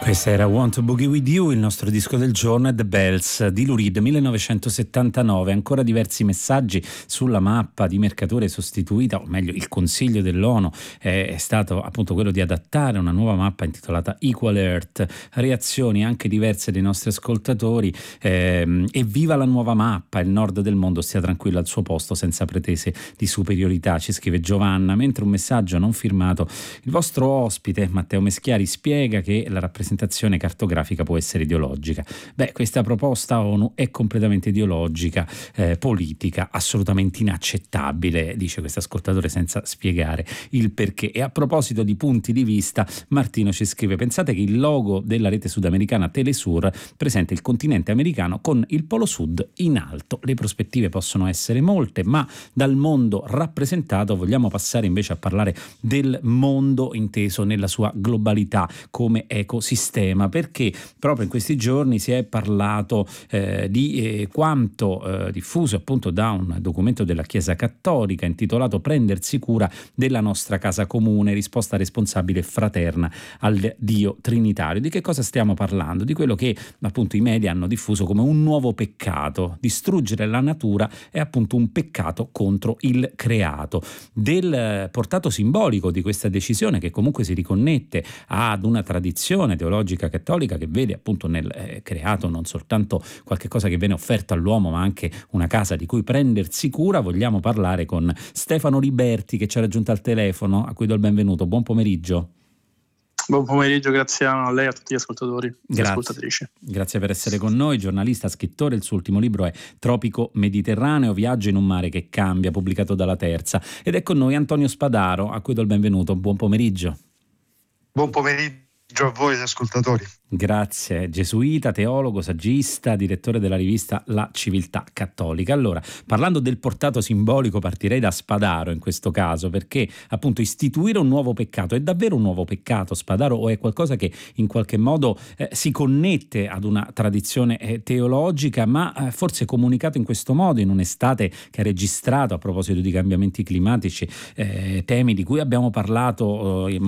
Questa era Want to Boogie With You, il nostro disco del giorno è The Bells di Lou Reed 1979. Ancora diversi messaggi sulla mappa di Mercatore sostituita, o meglio il consiglio dell'ONU è stato appunto quello di adattare una nuova mappa intitolata Equal Earth. Reazioni anche diverse dei nostri ascoltatori. Evviva la nuova mappa, il nord del mondo stia tranquillo al suo posto senza pretese di superiorità, ci scrive Giovanna, mentre un messaggio non firmato: il vostro ospite Matteo Meschiari spiega che la rappresentazione cartografica può essere ideologica. Questa proposta ONU è completamente ideologica, politica, assolutamente inaccettabile, dice questo ascoltatore senza spiegare il perché. E a proposito di punti di vista, Martino ci scrive: pensate che il logo della rete sudamericana Telesur presenta il continente americano con il polo sud in alto. Le prospettive possono essere molte, ma dal mondo rappresentato vogliamo passare invece a parlare del mondo inteso nella sua globalità come ecosistema, perché proprio in questi giorni si è parlato di quanto diffuso appunto da un documento della Chiesa Cattolica intitolato Prendersi cura della nostra casa comune, risposta responsabile e fraterna al Dio Trinitario. Di che cosa stiamo parlando? Di quello che appunto i media hanno diffuso come un nuovo peccato. Distruggere la natura è appunto un peccato contro il creato. Del portato simbolico di questa decisione, che comunque si riconnette ad una tradizione teologica cattolica che vede appunto nel creato non soltanto qualche cosa che viene offerto all'uomo, ma anche una casa di cui prendersi cura, vogliamo parlare con Stefano Liberti, che ci ha raggiunto al telefono, a cui do il benvenuto. Buon pomeriggio. Buon pomeriggio, grazie a lei e a tutti gli ascoltatori e ascoltatrici. Grazie per essere con noi, giornalista, scrittore. Il suo ultimo libro è Tropico Mediterraneo, viaggio in un mare che cambia, pubblicato dalla Terza. Ed è con noi Antonio Spadaro, a cui do il benvenuto. Buon pomeriggio. Buon pomeriggio a voi ascoltatori. Grazie, gesuita, teologo, saggista, direttore della rivista La Civiltà Cattolica. Allora, parlando del portato simbolico, partirei da Spadaro in questo caso, perché appunto istituire un nuovo peccato è davvero un nuovo peccato, Spadaro, o è qualcosa che in qualche modo si connette ad una tradizione teologica, ma forse comunicato in questo modo in un'estate che ha registrato, a proposito di cambiamenti climatici, temi di cui abbiamo parlato